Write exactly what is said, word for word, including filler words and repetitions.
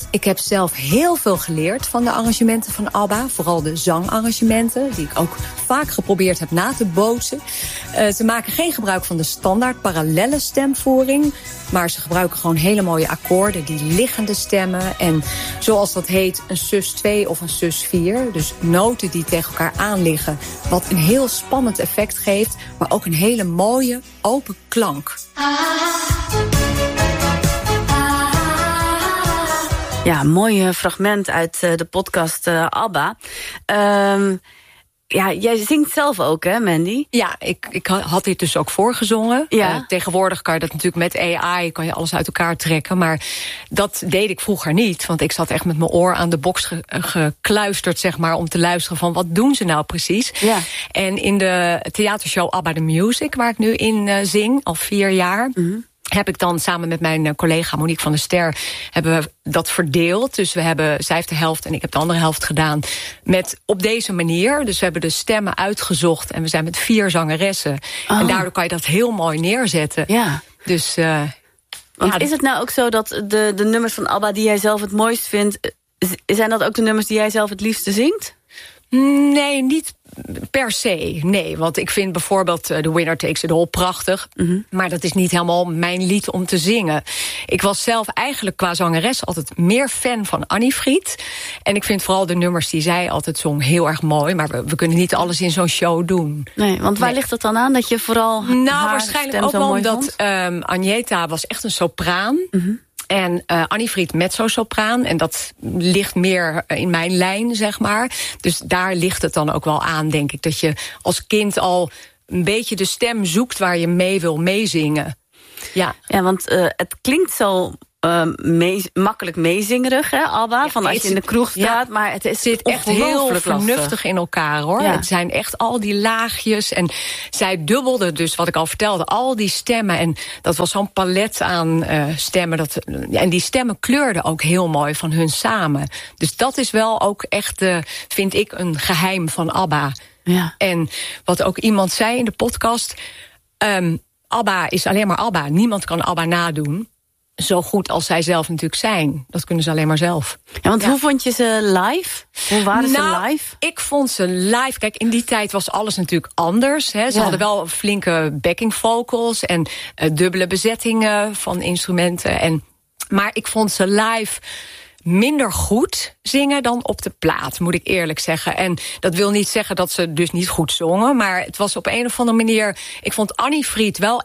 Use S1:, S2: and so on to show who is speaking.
S1: Ik heb zelf heel veel geleerd van de arrangementen van ABBA. Vooral de zangarrangementen, die ik ook vaak geprobeerd heb na te bootsen. Uh, ze maken geen gebruik van de standaard parallelle stemvoering, maar ze gebruiken gewoon hele mooie akkoorden, die liggende stemmen. En zoals dat heet, een sus twee of een sus vier. Dus noten die tegen elkaar aanliggen. Wat een heel spannend effect geeft, maar ook een hele mooie, open klank.
S2: Ja, een mooi fragment uit de podcast uh, ABBA. Um, Ja, jij zingt zelf ook, hè, Mandy?
S1: Ja, ik, ik had dit dus ook voorgezongen.
S2: Ja.
S1: Uh, tegenwoordig kan je dat natuurlijk met A I, kan je alles uit elkaar trekken. Maar dat deed ik vroeger niet. Want ik zat echt met mijn oor aan de box ge, gekluisterd, zeg maar, om te luisteren van wat doen ze nou precies.
S2: Ja.
S1: En in de theatershow ABBA The Music, waar ik nu in uh, zing, al vier jaar... Mm-hmm. heb ik dan samen met mijn collega Monique van der Ster hebben we dat verdeeld. Dus we hebben, zij heeft de helft en ik heb de andere helft gedaan met op deze manier. Dus we hebben de stemmen uitgezocht en we zijn met vier zangeressen. Oh. En daardoor kan je dat heel mooi neerzetten.
S2: Ja.
S1: Dus, uh,
S2: Want
S1: ja,
S2: is het nou ook zo dat de, de nummers van ABBA die jij zelf het mooist vindt, zijn dat ook de nummers die jij zelf het liefste zingt?
S1: Nee, niet per se. Nee, want ik vind bijvoorbeeld uh, The Winner Takes It All prachtig. Mm-hmm. Maar dat is niet helemaal mijn lied om te zingen. Ik was zelf eigenlijk qua zangeres altijd meer fan van Annie Fried. En ik vind vooral de nummers die zij altijd zong heel erg mooi. Maar we, we kunnen niet alles in zo'n show doen.
S2: Nee, want waar nee. ligt het dan aan dat je vooral
S1: Nou,
S2: haar
S1: waarschijnlijk
S2: stem
S1: ook
S2: zo
S1: wel
S2: mooi
S1: omdat um, Agneta was echt een sopraan.
S2: Mm-hmm.
S1: En uh, Annie Fried mezzo-sopraan. En dat ligt meer in mijn lijn, zeg maar. Dus daar ligt het dan ook wel aan, denk ik. Dat je als kind al een beetje de stem zoekt waar je mee wil meezingen. Ja,
S2: ja want uh, het klinkt zo uh, mee, makkelijk meezingerig, hè, ABBA? Ja, van als je in de kroeg staat.
S1: Ja,
S2: maar het is
S1: zit echt heel vernuftig
S2: lastig
S1: in elkaar, hoor. Ja. Het zijn echt al die laagjes. En zij dubbelde dus, wat ik al vertelde, al die stemmen. En dat was zo'n palet aan uh, stemmen. Dat, en die stemmen kleurden ook heel mooi van hun samen. Dus dat is wel ook echt, uh, vind ik, een geheim van ABBA.
S2: Ja.
S1: En wat ook iemand zei in de podcast, Um, ABBA is alleen maar ABBA. Niemand kan ABBA nadoen. Zo goed als zij zelf natuurlijk zijn. Dat kunnen ze alleen maar zelf.
S2: Ja, want
S1: ja.
S2: hoe vond je ze live? Hoe waren
S1: nou,
S2: ze live?
S1: Ik vond ze live. Kijk, in die tijd was alles natuurlijk anders. Hè. Ze
S2: ja.
S1: hadden wel flinke backing vocals en uh, dubbele bezettingen van instrumenten. En, maar ik vond ze live minder goed zingen dan op de plaat, moet ik eerlijk zeggen. En dat wil niet zeggen dat ze dus niet goed zongen, maar het was op een of andere manier, ik vond Annie Fried wel